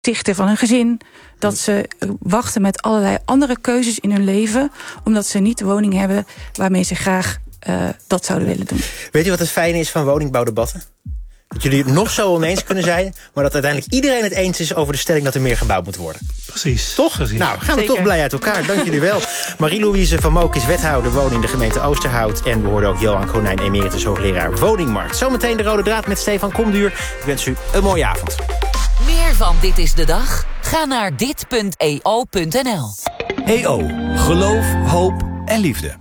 stichten van een gezin. Dat ze wachten met allerlei andere keuzes in hun leven, omdat ze niet de woning hebben waarmee ze graag dat zouden willen doen. Weet je wat het fijne is van woningbouwdebatten? Dat jullie het nog zo oneens kunnen zijn, maar dat uiteindelijk iedereen het eens is over de stelling dat er meer gebouwd moet worden. Precies. Toch? Precies. Nou, gaan we Zeker. toch blij uit elkaar. Dank jullie wel. Marie-Louise van Mook is wethouder woning in de gemeente Oosterhout. En we hoorden ook Johan Konijn, emeritus hoogleraar woningmarkt. Zometeen de rode draad met Stefan Komduur. Ik wens u een mooie avond. Meer van Dit is de Dag? Ga naar dit.eo.nl. EO. Geloof, hoop en liefde.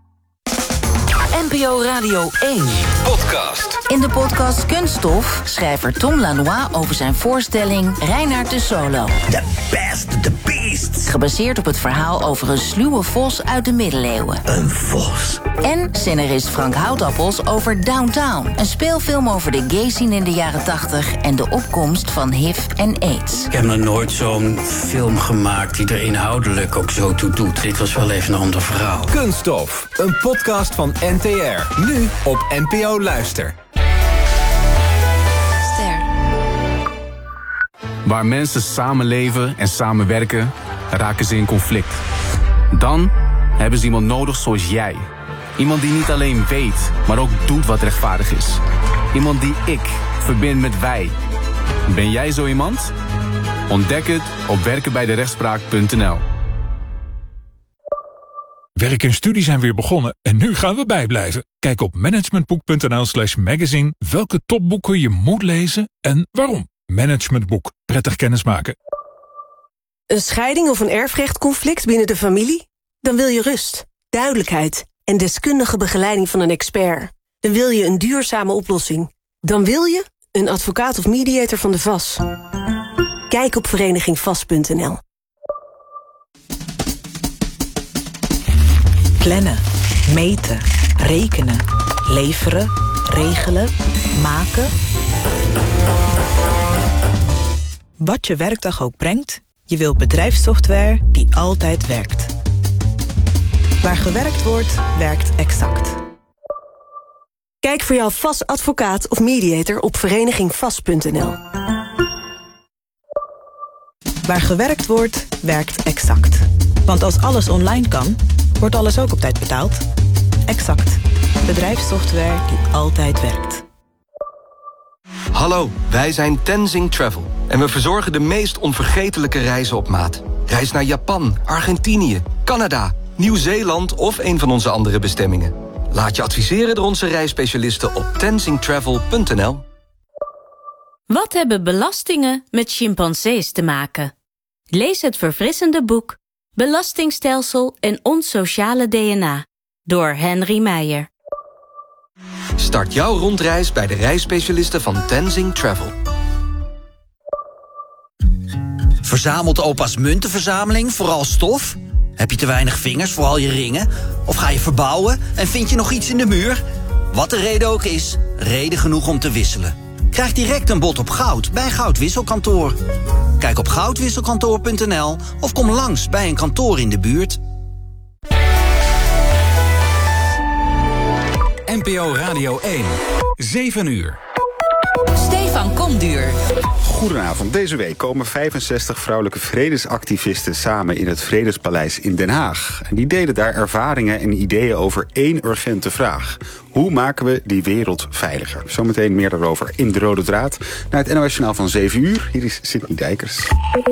NPO Radio 1. Podcast. In de podcast Kunststof schrijver Tom Lanois over zijn voorstelling Reinaard de Solo. The best, the beast. Gebaseerd op het verhaal over een sluwe vos uit de middeleeuwen. Een vos. En scenarist Frank Houtappels over Downtown. Een speelfilm over de gay scene in de jaren 80 en de opkomst van HIV en AIDS. Ik heb nog nooit zo'n film gemaakt die er inhoudelijk ook zo toe doet. Dit was wel even een ander verhaal. Kunststof, een podcast van NTR. Nu op NPO Luister. Waar mensen samenleven en samenwerken, raken ze in conflict. Dan hebben ze iemand nodig zoals jij. Iemand die niet alleen weet, maar ook doet wat rechtvaardig is. Iemand die ik verbind met wij. Ben jij zo iemand? Ontdek het op werkenbijderechtspraak.nl. Werk en studie zijn weer begonnen en nu gaan we bijblijven. Kijk op managementboek.nl/magazine welke topboeken je moet lezen en waarom. Managementboek. Prettig kennismaken. Een scheiding of een erfrechtconflict binnen de familie? Dan wil je rust, duidelijkheid en deskundige begeleiding van een expert. Dan wil je een duurzame oplossing. Dan wil je een advocaat of mediator van de VAS. Kijk op verenigingvas.nl. Plannen, meten, rekenen, leveren, regelen, maken. Wat je werkdag ook brengt, je wilt bedrijfssoftware die altijd werkt. Waar gewerkt wordt, werkt Exact. Kijk voor jouw VAS advocaat of mediator op verenigingvas.nl. Waar gewerkt wordt, werkt Exact. Want als alles online kan, wordt alles ook op tijd betaald. Exact. Bedrijfssoftware die altijd werkt. Hallo, wij zijn Tenzing Travel. En we verzorgen de meest onvergetelijke reizen op maat. Reis naar Japan, Argentinië, Canada, Nieuw-Zeeland of een van onze andere bestemmingen. Laat je adviseren door onze reisspecialisten op tenzingtravel.nl. Wat hebben belastingen met chimpansees te maken? Lees het verfrissende boek Belastingstelsel en ons sociale DNA door Henry Meijer. Start jouw rondreis bij de reisspecialisten van Tenzing Travel. Verzamelt opa's muntenverzameling vooral stof? Heb je te weinig vingers voor al je ringen? Of ga je verbouwen en vind je nog iets in de muur? Wat de reden ook is, reden genoeg om te wisselen. Krijg direct een bod op goud bij Goudwisselkantoor. Kijk op goudwisselkantoor.nl of kom langs bij een kantoor in de buurt. NPO Radio 1, 7 uur. Stefan Komduur. Goedenavond. Deze week komen 65 vrouwelijke vredesactivisten samen in het Vredespaleis in Den Haag. En die delen daar ervaringen en ideeën over één urgente vraag. Hoe maken we die wereld veiliger? Zometeen meer daarover in de Rode Draad. Naar het NOS Journaal van 7 uur. Hier is Sidney Dijkers.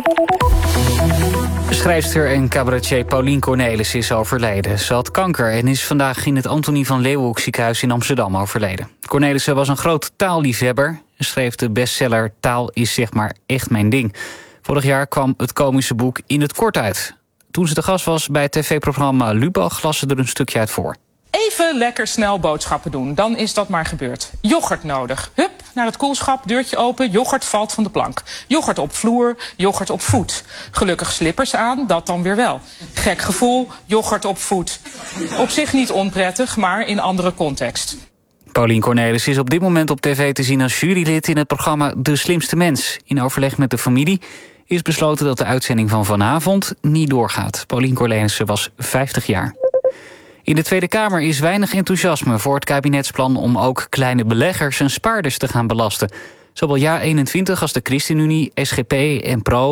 Schrijfster en cabaretier Paulien Cornelis is overleden. Ze had kanker en is vandaag in het Antonie van Leeuwenhoek ziekenhuis in Amsterdam overleden. Cornelissen was een groot taalliefhebber en schreef de bestseller Taal is zeg maar echt mijn ding. Vorig jaar kwam het komische boek In het Kort uit. Toen ze de gast was bij het tv-programma Lubach las ze er een stukje uit voor. Even lekker snel boodschappen doen, dan is dat maar gebeurd. Yoghurt nodig. Hup, naar het koelschap, deurtje open, yoghurt valt van de plank. Yoghurt op vloer, yoghurt op voet. Gelukkig slippers aan, dat dan weer wel. Gek gevoel, yoghurt op voet. Op zich niet onprettig, maar in andere context. Paulien Cornelis is op dit moment op tv te zien als jurylid in het programma De Slimste Mens. In overleg met de familie is besloten dat de uitzending van vanavond niet doorgaat. Paulien Cornelissen was 50 jaar. In de Tweede Kamer is weinig enthousiasme voor het kabinetsplan om ook kleine beleggers en spaarders te gaan belasten. Zowel JA21 als de ChristenUnie, SGP en PRO